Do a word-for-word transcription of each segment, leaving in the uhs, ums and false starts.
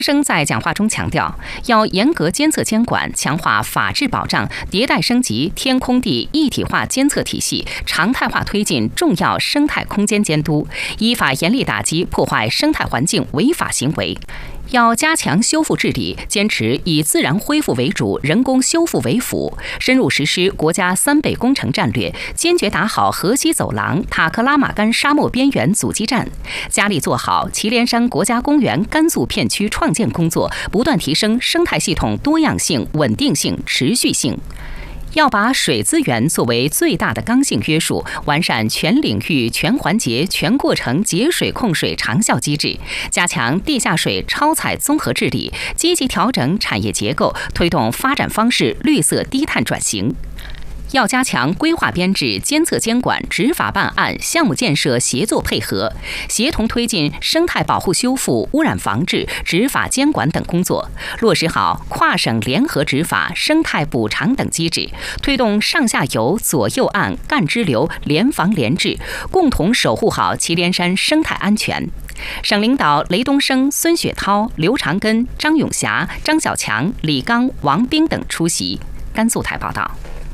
生在讲话中强调，要严格监测监管，强化法治保障，迭代升级天空地一体化监测体系，常态化推进重要生态空间监督，依法严厉打击破坏生态环境违法行为。要加强修复治理，坚持以自然恢复为主，人工修复为辅，深入实施国家三倍工程战略，坚决打好河西走廊、塔克拉玛干沙漠边缘阻击战，加力做好祁连山国家公园甘肃片区创建工作，不断提升生态系统多样性、稳定性、持续性。要把水资源作为最大的刚性约束，完善全领域、全环节、全过程节水控水长效机制，加强地下水超采综合治理，积极调整产业结构，推动发展方式绿色低碳转型。要加强规划编制、监测监管、执法办案、项目建设协作配合，协同推进生态保护修复、污染防治、执法监管等工作，落实好跨省联合执法、生态补偿等机制，推动上下游、左右岸、干支流联防联治，共同守护好祁连山生态安全。省领导雷东升、孙雪涛、刘长根、张永霞、张小强、李刚、王斌等出席。甘肃台报道。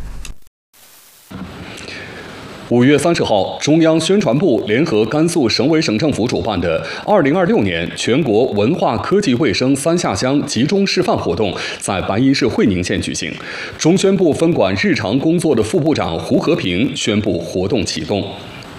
五月三十号，中央宣传部联合甘肃省委省政府主办的二零二六年全国文化科技卫生三下乡集中示范活动在白银市会宁县举行。中宣部分管日常工作的副部长胡和平宣布活动启动。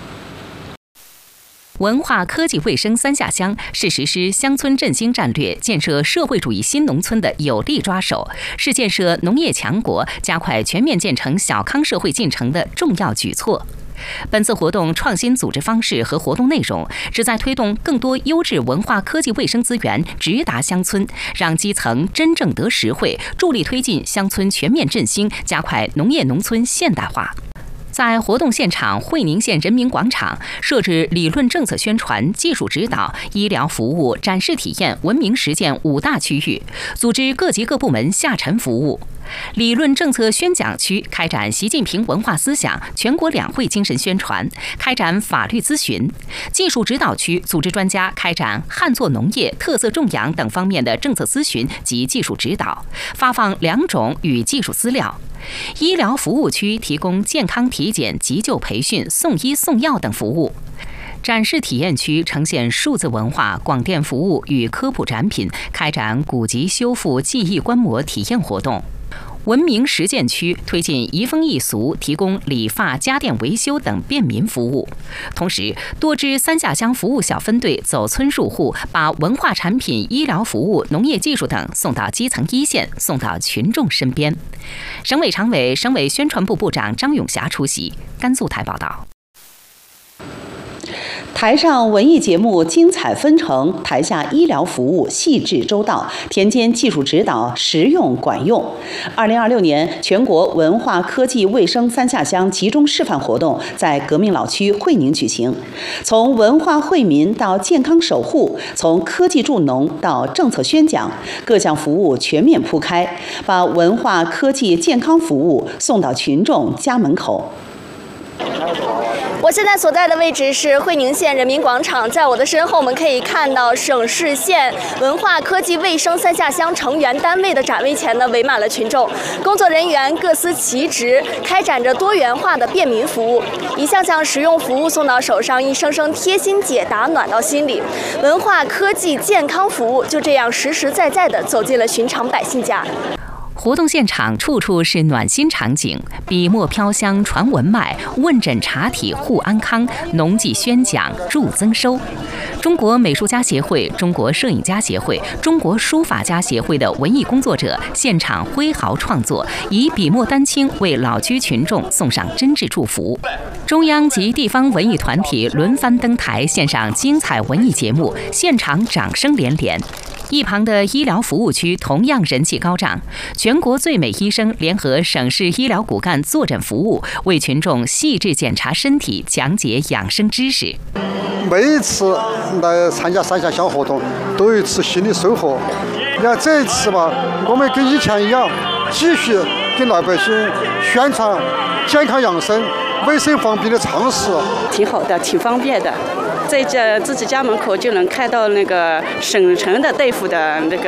文化科技卫生三下乡是实施乡村振兴战略、建设社会主义新农村的有力抓手，是建设农业强国、加快全面建成小康社会进程的重要举措。本次活动创新组织方式和活动内容，旨在推动更多优质文化科技卫生资源直达乡村，让基层真正得实惠，助力推进乡村全面振兴，加快农业农村现代化。在活动现场，会宁县人民广场设置理论政策宣传、技术指导、医疗服务、展示体验、文明实践五大区域，组织各级各部门下沉服务。理论政策宣讲区开展习近平文化思想、全国两会精神宣传，开展法律咨询；技术指导区组织专家开展旱作农业、特色种养等方面的政策咨询及技术指导，发放良种与技术资料；医疗服务区提供健康体检、急救培训、送医送药等服务；展示体验区呈现数字文化、广电服务与科普展品，开展古籍修复、记忆观摩体验活动；文明实践区推进移风易俗，提供理发、家电维修等便民服务。同时，多支三下乡服务小分队走村入户，把文化产品、医疗服务、农业技术等送到基层一线，送到群众身边。省委常委、省委宣传部部长张永霞出席。甘肃台报道。 台上文艺节目精彩纷呈，台下医疗服务细致周到，田间技术指导实用管用。二零二六年全国文化科技卫生三下乡集中示范活动在革命老区会宁举行。从文化惠民到健康守护，从科技助农到政策宣讲，各项服务全面铺开，把文化科技健康服务送到群众家门口。 我现在所在的位置是会宁县人民广场，在我的身后，我们可以看到省市县文化科技卫生三下乡成员单位的展位前呢，围满了群众，工作人员各司其职，开展着多元化的便民服务，一项项实用服务送到手上，一声声贴心解答暖到心里。文化科技健康服务就这样实实在在地走进了寻常百姓家。 活动现场处处是暖心场景，笔墨飘香传文脉，问诊查体护安康，农技宣讲助增收。中国美术家协会、中国摄影家协会、中国书法家协会的文艺工作者现场挥毫创作，以笔墨丹青为老区群众送上真挚祝福。中央及地方文艺团体轮番登台献上精彩文艺节目，现场掌声连连。一旁的医疗服务区同样人气高涨，全国最美医生联合省市医疗骨干坐诊服务，为群众细致检查身体，讲解养生知识。 每一次来参加三下乡活动，都有一次新的收获。你看这一次吧，我们跟以前一样，继续给老百姓宣传健康养生、卫生方面的常识， 挺好的，挺方便的。 在家自己家门口就能看到那个省城的大夫的那个